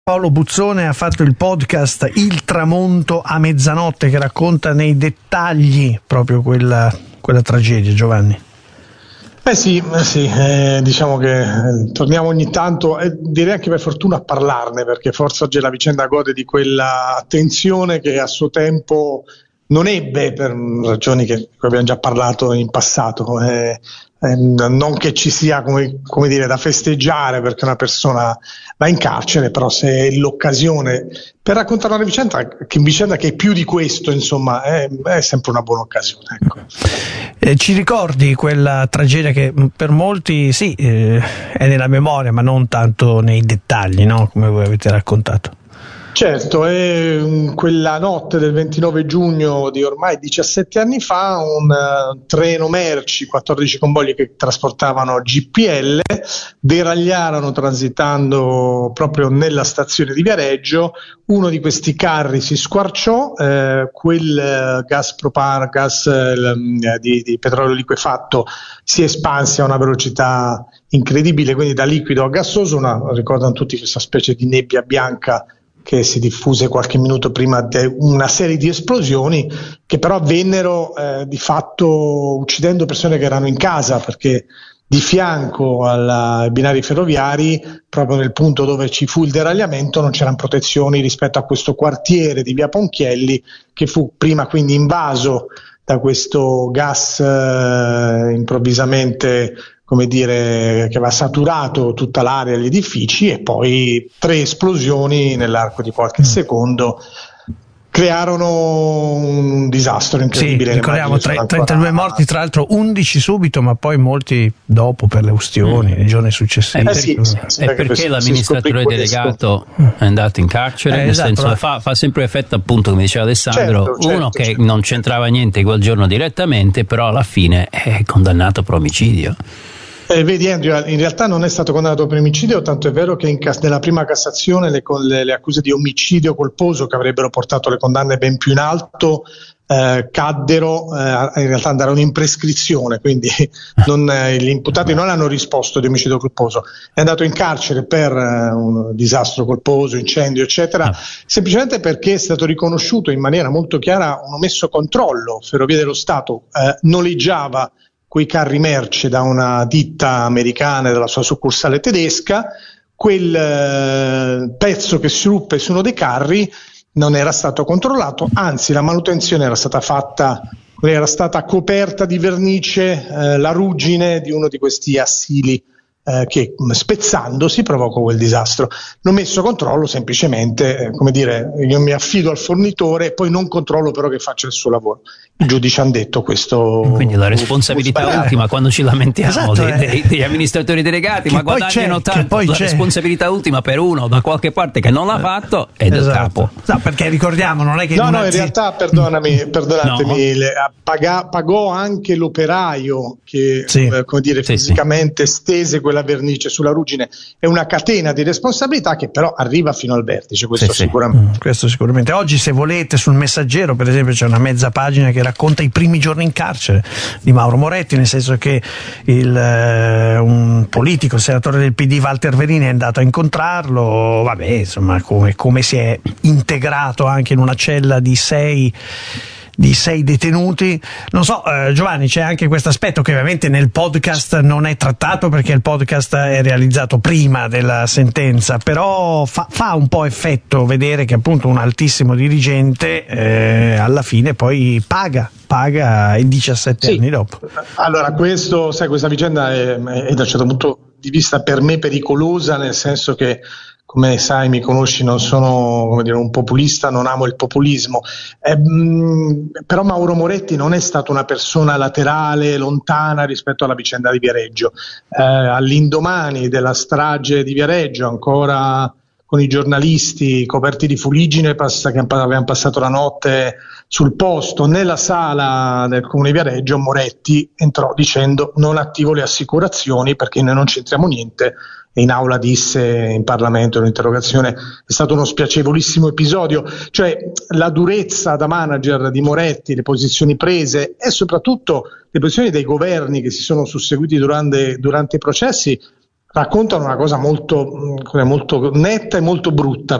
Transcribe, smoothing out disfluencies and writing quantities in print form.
Paolo Buzzone ha fatto il podcast Il tramonto a mezzanotte, che racconta nei dettagli proprio quella tragedia, Giovanni. Sì, diciamo che torniamo ogni tanto, direi anche per fortuna a parlarne, perché forse oggi la vicenda gode di quella attenzione che a suo tempo non ebbe, per ragioni che abbiamo già parlato in passato. Non che ci sia come dire da festeggiare perché una persona va in carcere, però se è l'occasione per raccontare una vicenda che è più di questo, insomma, è sempre una buona occasione, ecco. Ci ricordi quella tragedia che per molti è nella memoria, ma non tanto nei dettagli, no? Come voi avete raccontato. Certo, quella notte del 29 giugno di ormai 17 anni fa un treno merci, 14 convogli che trasportavano GPL, deragliarono transitando proprio nella stazione di Viareggio. Uno di questi carri si squarciò, quel gas di petrolio liquefatto si espanse a una velocità incredibile, quindi da liquido a gassoso, ricordano tutti questa specie di nebbia bianca che si diffuse qualche minuto prima di una serie di esplosioni che però avvennero di fatto uccidendo persone che erano in casa, perché di fianco ai binari ferroviari, proprio nel punto dove ci fu il deragliamento, non c'erano protezioni rispetto a questo quartiere di via Ponchielli, che fu prima quindi invaso da questo gas improvvisamente, come dire, che aveva saturato tutta l'area degli edifici, e poi 3 esplosioni nell'arco di qualche secondo crearono un disastro incredibile. Sì, ricordiamo 32 morti, tra l'altro 11 subito, ma poi molti dopo per le ustioni nei giorni successivi. E perché l'amministratore delegato è andato in carcere? Nel senso, fa sempre effetto, appunto, come diceva Alessandro, certo. Che non c'entrava niente quel giorno direttamente, però alla fine è condannato per omicidio. Vedi Andrea, in realtà non è stato condannato per omicidio, tanto è vero che nella prima Cassazione le accuse di omicidio colposo, che avrebbero portato le condanne ben più in alto, caddero, in realtà andarono in prescrizione, quindi gli imputati non hanno risposto di omicidio colposo. È andato in carcere per un disastro colposo, incendio, eccetera, semplicemente perché è stato riconosciuto in maniera molto chiara un omesso controllo. Ferrovie dello Stato noleggiava quei carri merci da una ditta americana e dalla sua succursale tedesca. Quel pezzo che si ruppe su uno dei carri non era stato controllato, anzi la manutenzione era stata coperta di vernice la ruggine di uno di questi assili che spezzandosi provocò quel disastro. L'omesso controllo semplicemente, come dire, io mi affido al fornitore e poi non controllo però che faccia il suo lavoro. I giudici hanno detto questo. Quindi la responsabilità ultima, quando ci lamentiamo degli amministratori delegati, ma guadagnano tanto, la responsabilità ultima per uno da qualche parte che non l'ha fatto è del capo. No, perché ricordiamo, non è che in realtà perdonatemi, pagò anche l'operaio che come dire fisicamente stese quella vernice sulla ruggine. È una catena di responsabilità che però arriva fino al vertice, questo sicuramente. Questo sicuramente. Oggi, se volete, sul Messaggero per esempio c'è una mezza pagina che racconta i primi giorni in carcere di Mauro Moretti, nel senso che un politico, il senatore del PD Walter Verini, è andato a incontrarlo, insomma, come si è integrato anche in una cella di 6 detenuti. Non so, Giovanni, c'è anche questo aspetto che ovviamente nel podcast non è trattato, perché il podcast è realizzato prima della sentenza, però fa un po' effetto vedere che appunto un altissimo dirigente alla fine poi paga i 17 anni dopo. Allora, questa vicenda è da un certo punto di vista per me pericolosa, nel senso che, come sai, mi conosci, non sono, come dire, un populista, non amo il populismo, però Mauro Moretti non è stato una persona laterale, lontana rispetto alla vicenda di Viareggio. All'indomani della strage di Viareggio, ancora con i giornalisti coperti di fuliggine che avevano passato la notte sul posto, nella sala del comune di Viareggio, Moretti entrò dicendo: non attivo le assicurazioni perché noi non c'entriamo niente. E in aula disse, in Parlamento, in un'interrogazione: è stato uno spiacevolissimo episodio. Cioè, la durezza da manager di Moretti, le posizioni prese e soprattutto le posizioni dei governi che si sono susseguiti durante i processi raccontano una cosa molto netta e molto brutta,